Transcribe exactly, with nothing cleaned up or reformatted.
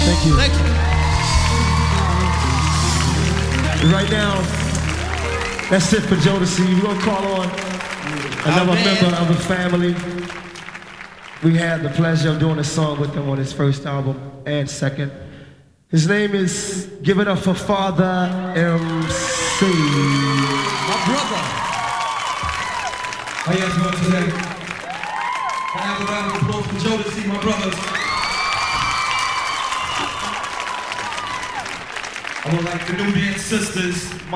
Thank you. Thank you. Right now, that's it for Jodeci. We're gonna call on another Oh, member of the family. We had the pleasure of doing a song with him on his first album and second. His name is Give It Up for Father M C. My brother. How you guys doing today? Can I have a round of applause for Jodeci, my brothers? I would like the Nubian sisters.